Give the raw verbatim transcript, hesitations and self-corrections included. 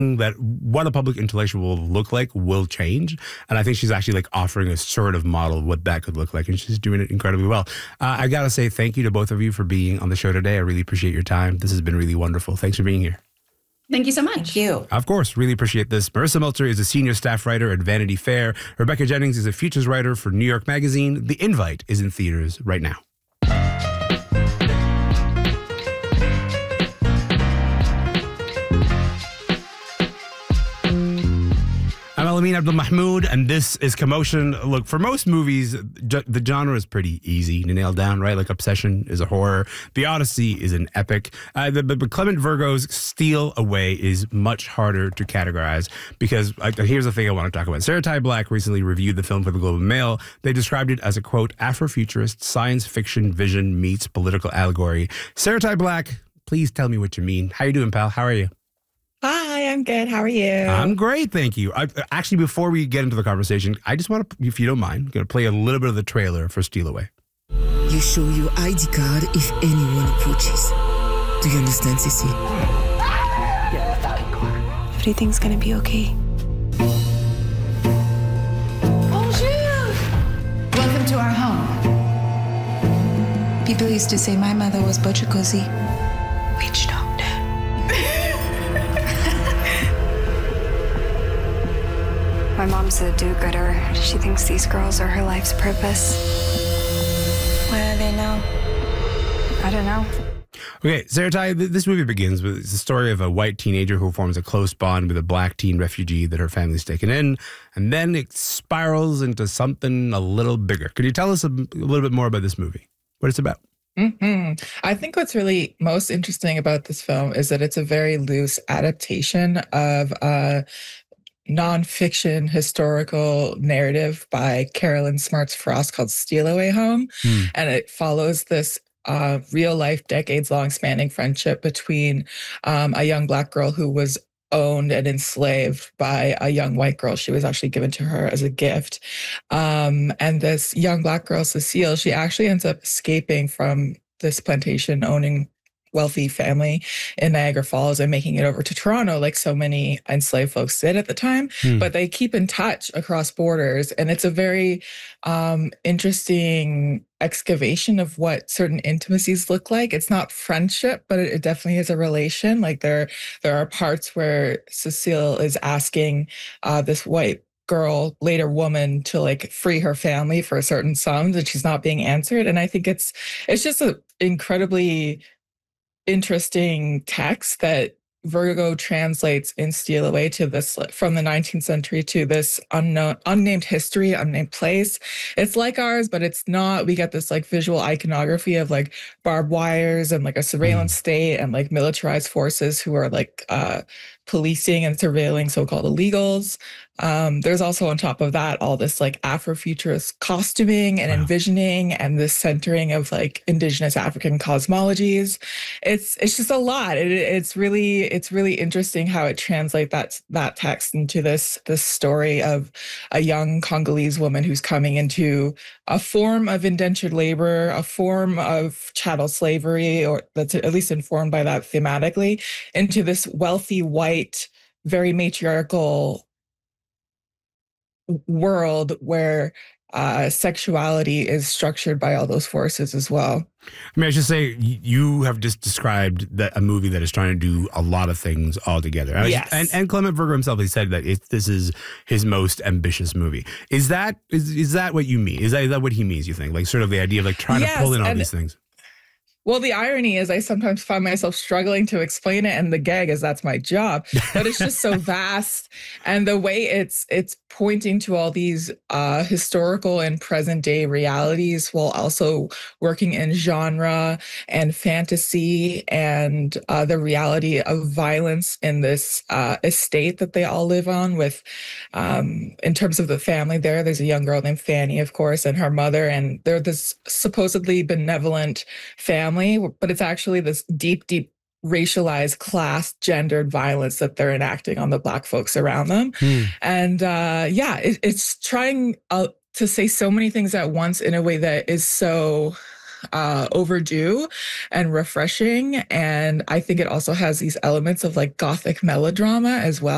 that what a public intellectual will look like will change. And I think she's actually like offering a sort of model of what that could look like. And she's doing it incredibly well. Uh, I got to say thank you to both of you for being on the show today. I really appreciate your time. This has been really wonderful. Thanks for being here. Thank you so much. Thank you. Of course, really appreciate this. Marissa Meltzer is a senior staff writer at Vanity Fair. Rebecca Jennings is a features writer for New York Magazine. The Invite is in theaters right now. I'm Alameen Abdul-Mahmoud, and this is Commotion. Look, for most movies, ju- the genre is pretty easy to nail down, right? Like Obsession is a horror. The Odyssey is an epic. Uh, the, but Clement Virgo's Steal Away is much harder to categorize because uh, here's the thing I want to talk about. Sarah Ty Black recently reviewed the film for the Globe and Mail. They described it as a, quote, Afrofuturist science fiction vision meets political allegory. Sarah Ty Black, please tell me what you mean. How you doing, pal? How are you? Hi, I'm good. How are you? I'm great, thank you. I, actually, before we get into the conversation, I just want to, if you don't mind, I'm going to play a little bit of the trailer for Steal Away. You show your I D card if anyone approaches. Do you understand, Sissy? Everything's gonna be okay. Bonjour! Welcome to our home. People used to say my mother was butcher cozy. Witch doctor. My mom's a do-gooder. She thinks these girls are her life's purpose. Where are they now? I don't know. Okay, Sarah Ty, th- this movie begins with it's the story of a white teenager who forms a close bond with a black teen refugee that her family's taken in, and then it spirals into something a little bigger. Could you tell us a, a little bit more about this movie? What it's about? Mm-hmm. I think what's really most interesting about this film is that it's a very loose adaptation of uh nonfiction historical narrative by Carolyn Smarts Frost called Steal Away Home. Hmm. And it follows this uh, real life, decades long spanning friendship between um, a young Black girl who was owned and enslaved by a young white girl. She was actually given to her as a gift. Um, and this young Black girl, Cecile, she actually ends up escaping from this plantation owning wealthy family in Niagara Falls and making it over to Toronto like so many enslaved folks did at the time. Hmm. But they keep in touch across borders. And it's a very um, interesting excavation of what certain intimacies look like. It's not friendship, but it, it definitely is a relation. Like there, there are parts where Cecile is asking uh, this white girl, later woman, to like free her family for certain sums, and she's not being answered. And I think it's it's just an incredibly interesting text that Virgo translates in Steal Away to this from the nineteenth century to this unknown, unnamed history, unnamed place. It's like ours, but it's not. We get this like visual iconography of like barbed wires and like a surveillance state and like militarized forces who are like uh, policing and surveilling so-called illegals. Um, there's also on top of that all this like Afrofuturist costuming and wow. envisioning and this centering of like indigenous African cosmologies. It's it's just a lot. It, it's really it's really interesting how it translates that that text into this this story of a young Congolese woman who's coming into a form of indentured labor, a form of chattel slavery, or that's at least informed by that thematically, into this wealthy white, very matriarchal world where uh, sexuality is structured by all those forces as well. I mean, I should say you have just described that a movie that is trying to do a lot of things all together. And yes. And, and Clement Virgo himself has said that it, this is his most ambitious movie. Is that is is that what you mean? Is that, is that what he means, you think? Like sort of the idea of like trying yes, to pull in all and- these things? Well, the irony is I sometimes find myself struggling to explain it, and the gag is that's my job. But it's just so vast, and the way it's it's pointing to all these uh, historical and present day realities while also working in genre and fantasy and uh, the reality of violence in this uh, estate that they all live on. With um, in terms of the family, there, there's a young girl named Fanny, of course, and her mother, and they're this supposedly benevolent family. But it's actually this deep, deep racialized, class, gendered violence that they're enacting on the Black folks around them. Hmm. And uh, yeah, it, it's trying uh, to say so many things at once in a way that is so uh, overdue and refreshing. And I think it also has these elements of like Gothic melodrama as well.